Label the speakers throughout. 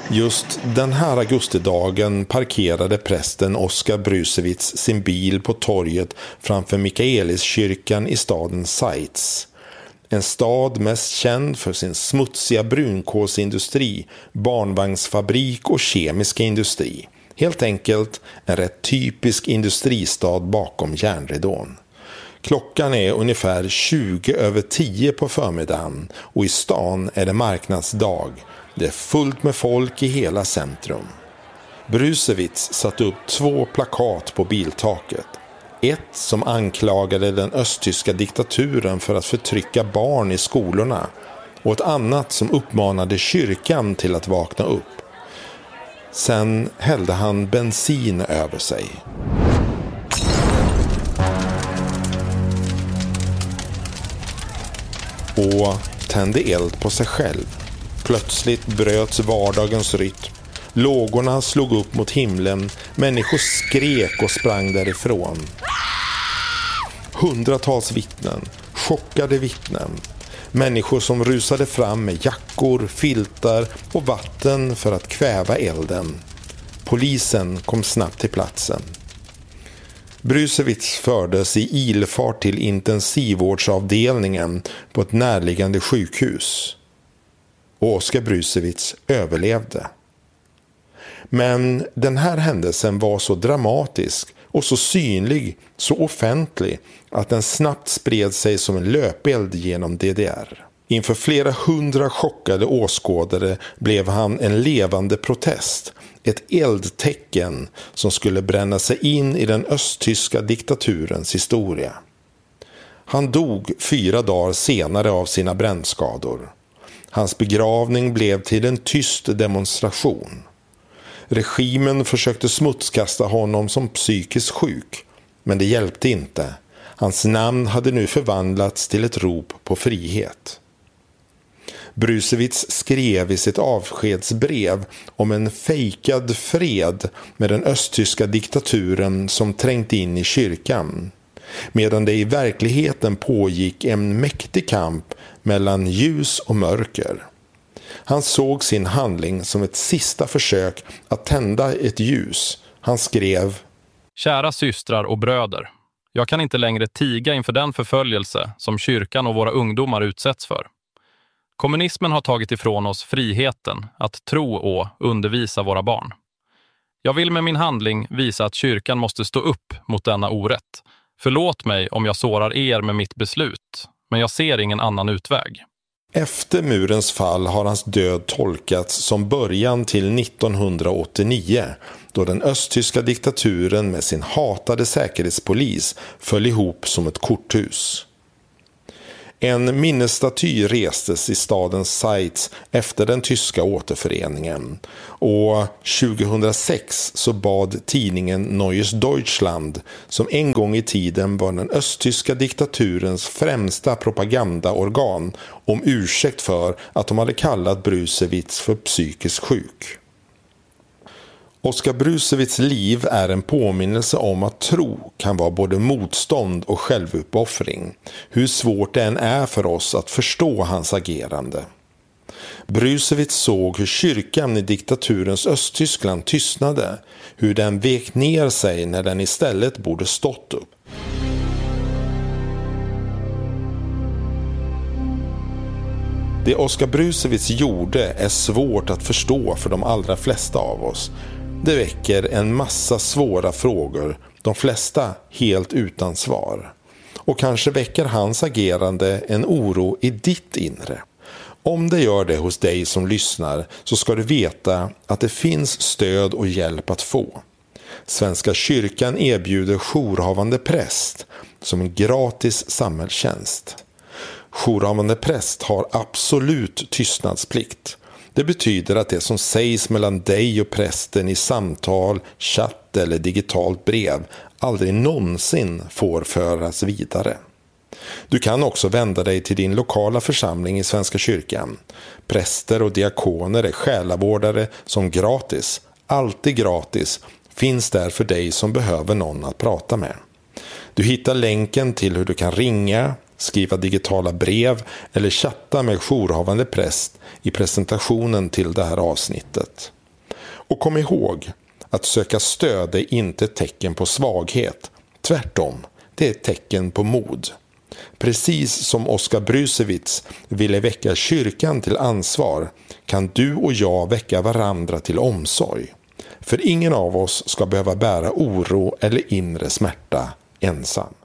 Speaker 1: Just den här augustidagen parkerade prästen Oskar Brusewitz sin bil på torget framför Mikaeliskyrkan i staden Zeitz. En stad mest känd för sin smutsiga brunkolsindustri, barnvagnsfabrik och kemiska industri. Helt enkelt en rätt typisk industristad bakom järnridån. Klockan är ungefär 10:20 på förmiddagen och i stan är det marknadsdag. Det är fullt med folk i hela centrum. Brusewitz satte upp 2 plakat på biltaket. Ett som anklagade den östtyska diktaturen för att förtrycka barn i skolorna och ett annat som uppmanade kyrkan till att vakna upp. Sen hällde han bensin över sig. Och tände eld på sig själv. Plötsligt bröts vardagens rytm. Lågorna slog upp mot himlen. Människor skrek och sprang därifrån. Hundratals vittnen, chockade vittnen. Människor som rusade fram med jackor, filtar och vatten för att kväva elden. Polisen kom snabbt till platsen. Brusewitz fördes i ilfart till intensivvårdsavdelningen på ett närliggande sjukhus. Och Oskar Brusewitz överlevde. Men den här händelsen var så dramatisk och så synlig, så offentlig att den snabbt spred sig som en löpeld genom DDR. Inför flera hundra chockade åskådare blev han en levande protest, ett eldtecken som skulle bränna sig in i den östtyska diktaturens historia. Han dog 4 dagar senare av sina brännskador. Hans begravning blev till en tyst demonstration. Regimen försökte smutskasta honom som psykiskt sjuk, men det hjälpte inte. Hans namn hade nu förvandlats till ett rop på frihet. Brusewitz skrev i sitt avskedsbrev om en fejkad fred med den östtyska diktaturen som trängt in i kyrkan, medan det i verkligheten pågick en mäktig kamp mellan ljus och mörker. Han såg sin handling som ett sista försök att tända ett ljus. Han skrev:
Speaker 2: Kära systrar och bröder, jag kan inte längre tiga inför den förföljelse som kyrkan och våra ungdomar utsätts för. Kommunismen har tagit ifrån oss friheten att tro och undervisa våra barn. Jag vill med min handling visa att kyrkan måste stå upp mot denna orätt. Förlåt mig om jag sårar er med mitt beslut, men jag ser ingen annan utväg.
Speaker 1: Efter murens fall har hans död tolkats som början till 1989, då den östtyska diktaturen med sin hatade säkerhetspolis föll ihop som ett korthus. En minnesstaty restes i staden Zeitz efter den tyska återföreningen, och 2006 så bad tidningen Neues Deutschland, som en gång i tiden var den östtyska diktaturens främsta propagandaorgan, om ursäkt för att de hade kallat Brusewitz för psykiskt sjuk. Oskar Brusewitz liv är en påminnelse om att tro kan vara både motstånd och självuppoffring, hur svårt det än är för oss att förstå hans agerande. Brusewitz såg hur kyrkan i diktaturens Östtyskland tystnade, hur den vek ner sig när den istället borde stått upp. Det Oskar Brusewitz gjorde är svårt att förstå för de allra flesta av oss. Det väcker en massa svåra frågor, de flesta helt utan svar. Och kanske väcker hans agerande en oro i ditt inre. Om det gör det hos dig som lyssnar, så ska du veta att det finns stöd och hjälp att få. Svenska kyrkan erbjuder jourhavande präst som en gratis samhällstjänst. Jourhavande präst har absolut tystnadsplikt. Det betyder att det som sägs mellan dig och prästen i samtal, chatt eller digitalt brev aldrig någonsin får föras vidare. Du kan också vända dig till din lokala församling i Svenska kyrkan. Präster och diakoner är själavårdare som gratis, alltid gratis, finns där för dig som behöver någon att prata med. Du hittar länken till hur du kan ringa, skriva digitala brev eller chatta med jourhavande präst i presentationen till det här avsnittet. Och kom ihåg, att söka stöd är inte ett tecken på svaghet. Tvärtom, det är ett tecken på mod. Precis som Oskar Brusewitz ville väcka kyrkan till ansvar kan du och jag väcka varandra till omsorg. För ingen av oss ska behöva bära oro eller inre smärta ensam.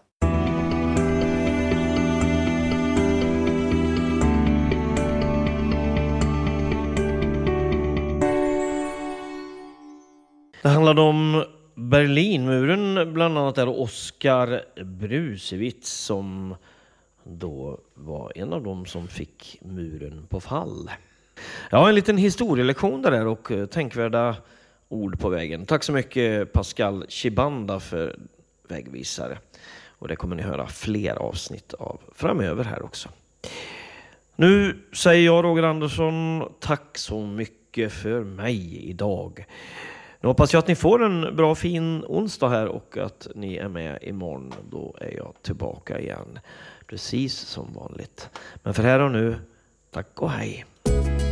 Speaker 3: Det handlade om Berlinmuren, bland annat där Oskar Brusewitz som då var en av dem som fick muren på fall. Ja, en liten historielektion där och tänkvärda ord på vägen. Tack så mycket Pascal Chibanda för vägvisare. Och det kommer ni höra fler avsnitt av framöver här också. Nu säger jag, Roger Andersson, tack så mycket för mig idag. Nu hoppas jag att ni får en bra fin onsdag här och att ni är med imorgon. Då är jag tillbaka igen, precis som vanligt. Men för här och nu, tack och hej.